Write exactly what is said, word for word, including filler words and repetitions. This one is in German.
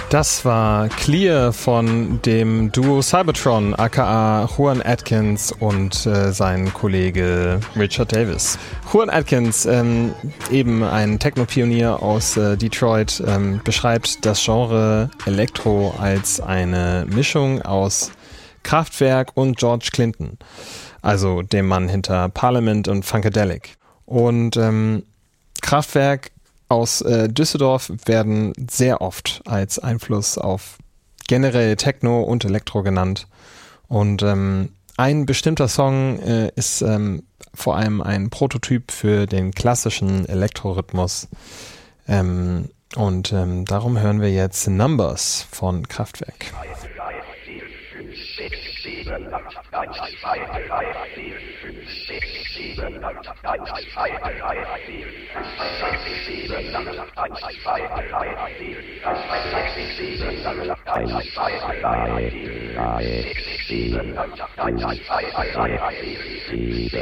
Das war Clear von dem Duo Cybertron, aka Juan Atkins und äh, sein Kollege Richard Davis. Juan Atkins, ähm, eben ein Techno-Pionier aus äh, Detroit, ähm, beschreibt das Genre Elektro als eine Mischung aus Kraftwerk und George Clinton, also dem Mann hinter Parliament und Funkadelic. Und ähm, Kraftwerk aus äh, Düsseldorf werden sehr oft als Einfluss auf generell Techno und Elektro genannt. Und ähm, ein bestimmter Song äh, ist ähm, vor allem ein Prototyp für den klassischen Elektrorhythmus. Ähm, und ähm, darum hören wir jetzt Numbers von Kraftwerk.